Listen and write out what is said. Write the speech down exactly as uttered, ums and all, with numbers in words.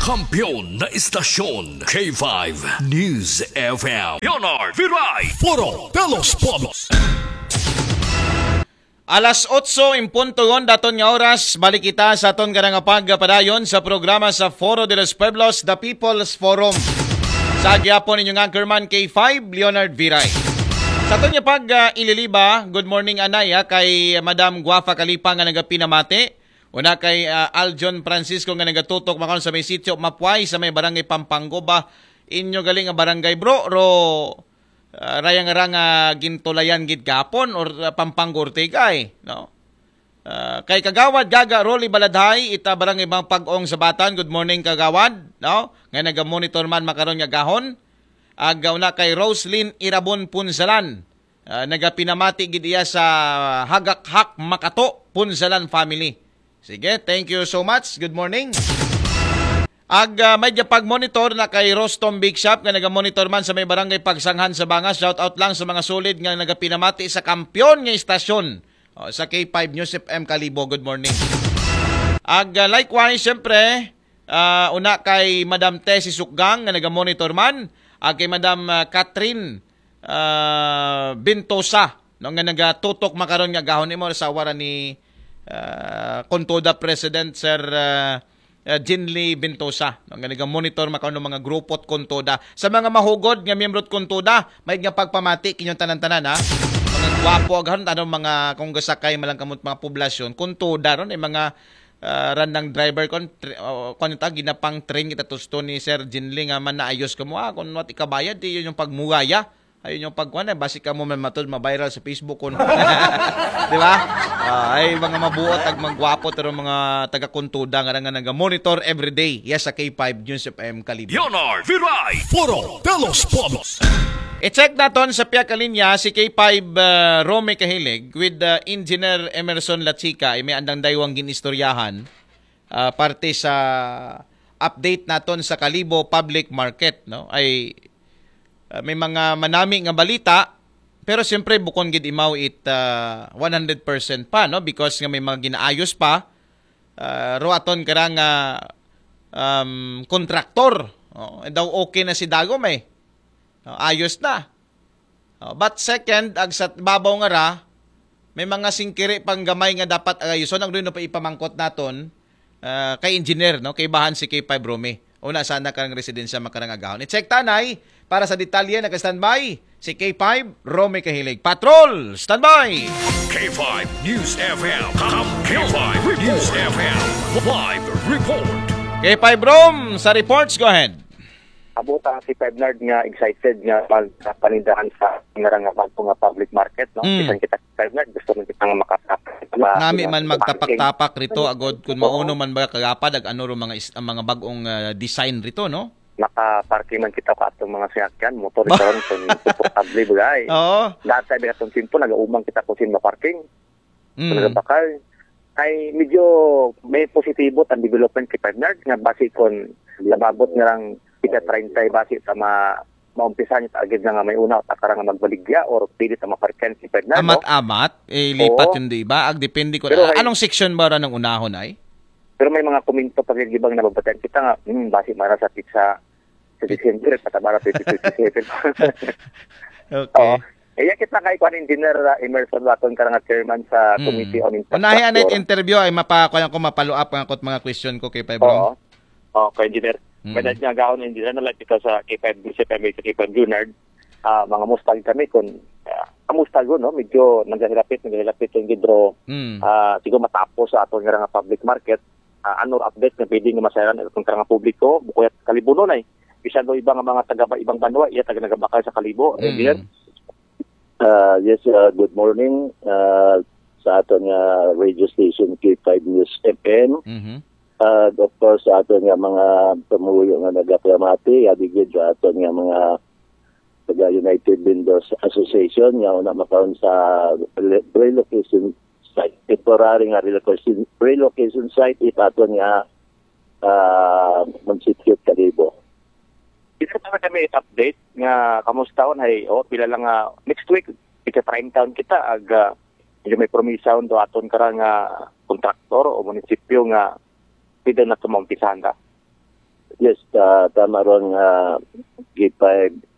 Kampiyon na istasyon K five News F M. Leonard Viray Foro Telos Pobos. Alas otso in punto yon daton nga oras, balik kita sa aton ka nga pagpadayon sa programa sa Foro de los Pueblos, The People's Forum. Sa agyapon ninyong anchorman K five, Leonard Viray. Sa aton nga pag uh, ililiba, good morning anaya kay Madam Guafa Kalipa nga nagapinamati. Una kay uh, Aljon Francisco nga nagatutok makon sa may sitio Mapuay sa may barangay Pampanggo ba. Inyo galing nga barangay bro, ro uh, rayang-rang uh, gintulayan gid gapon or uh, Pampanggo Ortegay, no? Uh, kay Kagawad Gaga Rolly Baladhay ita barangay Bang Pag-ong sa Batan. Good morning Kagawad, no? Nga naga-monitor man makaron nga gahon. Agaw na kay Roslyn Irabon Punsalan. Uh, nagapinamati gid iya sa Hagak-hak Makato Punsalan family. Sige, thank you so much. Good morning. Ag uh, may pag-monitor na kay Rostom Big Shop nga naga-monitor man sa may barangay Pagsanghan sa Bangas. Shout out lang sa mga solid nga nagapinamati sa kampiyon nga istasyon o, sa K five News F M Kalibo. Good morning. Ag uh, likewise, syempre, uh, una kay Madam Tessie Sukgang nga naga-monitor man. Ag kay Madam uh, Catherine uh, Bintosa no, nga nagatutok makaron nga gahon mo sa wara ni Uh, Kontoda President Sir uh, uh, Jinly Bintosa nga naga-monitor makaon ng mga grupot Kontoda sa mga mahugod nga miyembro Kontoda may nga pagpamati kinyong tanan-tanan ha mga gwapo aghan tanong mga kung gasakay malang kamot mga poblasyon Kontoda ron ay mga uh, randang driver kon uh, kon ta ginapang train kita tusto ni Sir Jinly nga man naayos kamo ah kun wat ikabayad di yun yung pagmugaya. Ayun yung pagkuhan eh, basi ka mo man matod, ma-viral sa Facebook ko. Di ba? Uh, ay mga mabuot, ag magwapo, pero mga taga-kuntuda nga nga nag-monitor everyday. Yes, sa K five News F M Kalibo. Leonard Viray Foro Telos Pobos. I-check naton sa piya kalinya si K five uh, Rome Kahilig with uh, Engineer Emerson Lachica. Ay may andang daywang ginistoryahan. Uh, parte sa update naton sa Kalibo Public Market. No? Ay Uh, may mga manami nga balita pero siyempre bukon gid imaw it uh, one hundred percent pa no because nga may mga ginaayos pa uh, ro aton karang uh, um kontraktor oh, daw okay na si Dagom eh oh, ayos na oh, but second ag sa babaw nga ra may mga singkiri pang gamay nga dapat ayuson ang no pa ipamangkot naton uh, kay engineer no kay bahan si K five Rome. Una sana karang residensya makarang agahon i-check tanay. Para sa detalye, naka-standby si K five Rome Kahilig. Patrol, standby! K five News F M. K five News F M. Live report. K five Rome, sa reports, go ahead. Abuta si Five Nard nga excited nga magpanindahan sa nga nga public market. No? Mm. Bisan kita Five Nard, gusto rin kita nga makatapak. Nami man magtapak-tapak rito, agod kung mauno man ba kagapad, ag ano ro mga, is, mga bagong uh, design rito, no? Naka-parking man kita ko atong mga siyakyan, motor ito rin kung supportable bagay. Oo. Lahat tayo bigat itong simpo, nag-aumang kita kung sin ma-parking. Mm. So, nagabakal. Ay, medyo may positibo ang development kay Five Nard nga basi kung lababot nga lang kita treinta basi sa ma maumpisan niya agad na nga may una at akara nga magbaligya or pili sa ma-parking si Five Nard. Amat-amat? Eh, lipat yun di ba? Ag depende ko. Pero, anong section ba rin ng unahon ay? Pero may mga komento pagigibang na babatan kita nga, hmm, basi mara sa pizza sa December, patabara twenty twenty-seven. Okay. Oh, iya kita kay kuan engineer uh, Emerson Waton karang chairman sa hmm. Committee on Infrastructure. Unahi anit interview ay mapakuan ko mapalo up ang akot mga question ko kay Five Rome. Oo. Oh, kay engineer. Hmm. Kada nga gahon engineer na lang kita sa K five News F M sa K five Leonard. Ah, uh, mga mustag kami kun uh, amustag no, medyo nagahilapit, nagahilapit yung gidro. Hmm. Ah, uh, siguro matapos sa aton nga public market. Uh, ano update na pwede nga masayaran itong karang publiko, bukuyat Kalibo nun ay. Bisa do ibang mga taga ibang banwa iya taga nagabakal sa Kalibo. Mm. Uh, yes, uh, good morning uh, sa aton nga radio station K five News F M. Mm-hmm. Uh, of course sa aton nga mga pamuyo nga nagapamati adigid sa aton nga mga taga United Vendors Association nga una makaon sa relocation site, temporary nga relocation relocation site ipaton nga uh, Municipio Kalibo. Ito naman kami update nga kamusta on hay oh pila lang uh, next week ika prime town kita ag uh, may promisa on do aton karang uh, kontraktor o munisipyo nga pwede na tumumpisahan ka. Yes, uh, tama ron nga G five